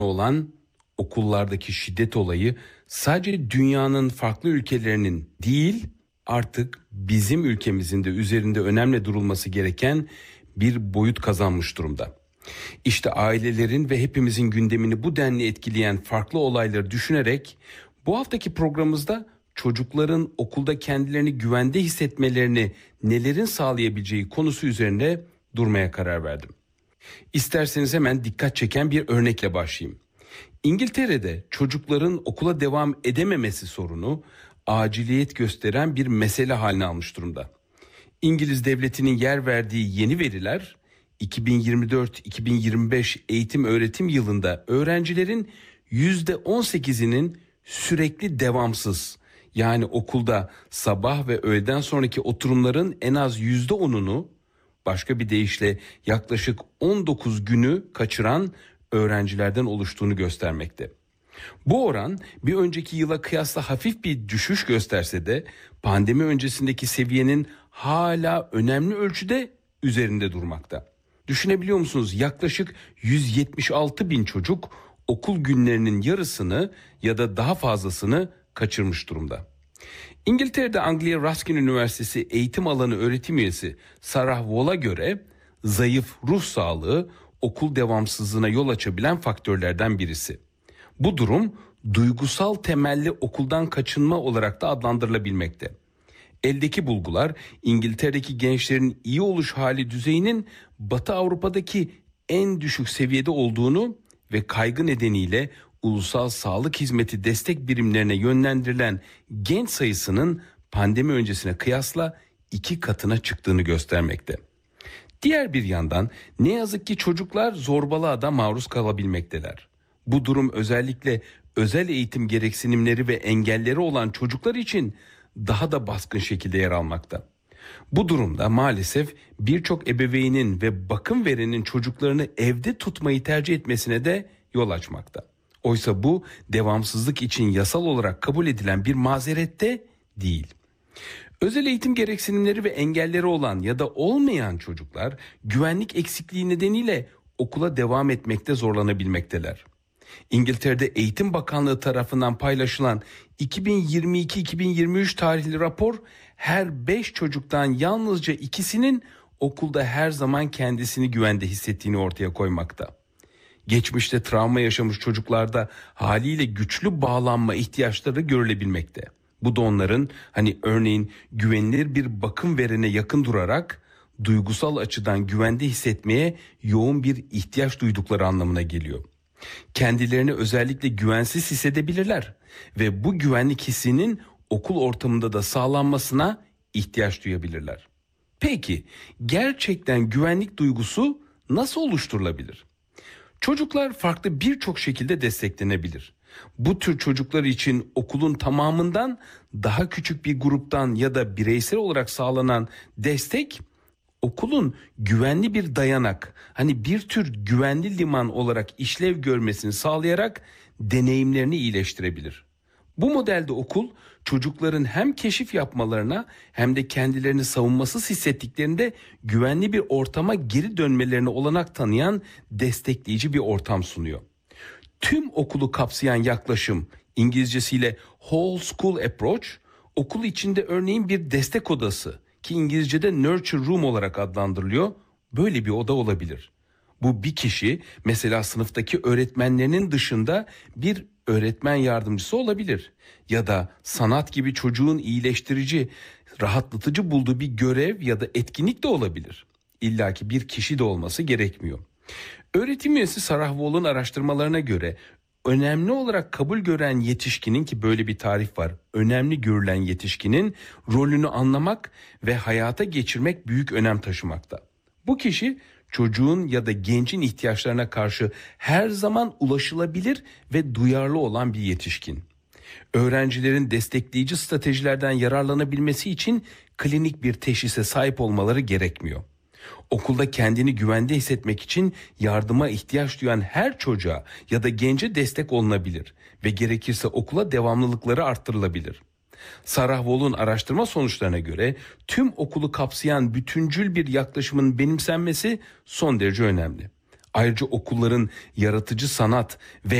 olan okullardaki şiddet olayı sadece dünyanın farklı ülkelerinin değil, artık bizim ülkemizin de üzerinde önemli durulması gereken bir boyut kazanmış durumda. İşte ailelerin ve hepimizin gündemini bu denli etkileyen farklı olayları düşünerek bu haftaki programımızda çocukların okulda kendilerini güvende hissetmelerini nelerin sağlayabileceği konusu üzerine durmaya karar verdim. İsterseniz hemen dikkat çeken bir örnekle başlayayım. İngiltere'de çocukların okula devam edememesi sorunu aciliyet gösteren bir mesele haline almış durumda. İngiliz devletinin yer verdiği yeni veriler 2024-2025 eğitim öğretim yılında öğrencilerin %18'inin sürekli devamsız, yani okulda sabah ve öğleden sonraki oturumların en az %10'unu, başka bir deyişle yaklaşık 19 günü kaçıran öğrencilerden oluştuğunu göstermekte. Bu oran bir önceki yıla kıyasla hafif bir düşüş gösterse de pandemi öncesindeki seviyenin hala önemli ölçüde üzerinde durmakta. Düşünebiliyor musunuz? Yaklaşık 176 bin çocuk okul günlerinin yarısını ya da daha fazlasını kaçırmış durumda. İngiltere'de Anglia Ruskin Üniversitesi eğitim alanı öğretim üyesi Sarah Wall'a göre zayıf ruh sağlığı okul devamsızlığına yol açabilen faktörlerden birisi. Bu durum duygusal temelli okuldan kaçınma olarak da adlandırılabilmekte. Eldeki bulgular İngiltere'deki gençlerin iyi oluş hali düzeyinin Batı Avrupa'daki en düşük seviyede olduğunu ve kaygı nedeniyle ulusal sağlık hizmeti destek birimlerine yönlendirilen genç sayısının pandemi öncesine kıyasla 2 katına çıktığını göstermekte. Diğer bir yandan ne yazık ki çocuklar zorbalığa da maruz kalabilmekteler. Bu durum özellikle özel eğitim gereksinimleri ve engelleri olan çocuklar için daha da baskın şekilde yer almakta. Bu durumda maalesef birçok ebeveynin ve bakım verenin çocuklarını evde tutmayı tercih etmesine de yol açmakta. Oysa bu devamsızlık için yasal olarak kabul edilen bir mazeret de değil. Özel eğitim gereksinimleri ve engelleri olan ya da olmayan çocuklar güvenlik eksikliği nedeniyle okula devam etmekte zorlanabilmekteler. İngiltere'de Eğitim Bakanlığı tarafından paylaşılan 2022-2023 tarihli rapor her 5 çocuktan yalnızca ikisinin okulda her zaman kendisini güvende hissettiğini ortaya koymakta. Geçmişte travma yaşamış çocuklarda haliyle güçlü bağlanma ihtiyaçları görülebilmekte. Bu da onların örneğin güvenilir bir bakım verene yakın durarak duygusal açıdan güvende hissetmeye yoğun bir ihtiyaç duydukları anlamına geliyor. Kendilerini özellikle güvensiz hissedebilirler ve bu güvenlik hissinin okul ortamında da sağlanmasına ihtiyaç duyabilirler. Peki gerçekten güvenlik duygusu nasıl oluşturulabilir? Çocuklar farklı birçok şekilde desteklenebilir. Bu tür çocuklar için okulun tamamından daha küçük bir gruptan ya da bireysel olarak sağlanan destek okulun güvenli bir dayanak, bir tür güvenli liman olarak işlev görmesini sağlayarak deneyimlerini iyileştirebilir. Bu modelde okul çocukların hem keşif yapmalarına hem de kendilerini savunmasız hissettiklerinde güvenli bir ortama geri dönmelerine olanak tanıyan destekleyici bir ortam sunuyor. Tüm okulu kapsayan yaklaşım, İngilizcesiyle whole school approach, okul içinde örneğin bir destek odası ki İngilizce'de nurture room olarak adlandırılıyor, böyle bir oda olabilir. Bu bir kişi mesela sınıftaki öğretmenlerinin dışında bir öğretmen yardımcısı olabilir. Ya da sanat gibi çocuğun iyileştirici, rahatlatıcı bulduğu bir görev ya da etkinlik de olabilir. İlla ki bir kişi de olması gerekmiyor. Öğretim üyesi Sarah Wall'un araştırmalarına göre önemli olarak kabul gören yetişkinin, ki böyle bir tarif var, önemli görülen yetişkinin rolünü anlamak ve hayata geçirmek büyük önem taşımakta. Bu kişi çocuğun ya da gencin ihtiyaçlarına karşı her zaman ulaşılabilir ve duyarlı olan bir yetişkin. Öğrencilerin destekleyici stratejilerden yararlanabilmesi için klinik bir teşhise sahip olmaları gerekmiyor. Okulda kendini güvende hissetmek için yardıma ihtiyaç duyan her çocuğa ya da gence destek olunabilir ve gerekirse okula devamlılıkları arttırılabilir. Sarah Wall'un araştırma sonuçlarına göre tüm okulu kapsayan bütüncül bir yaklaşımın benimsenmesi son derece önemli. Ayrıca okulların yaratıcı sanat ve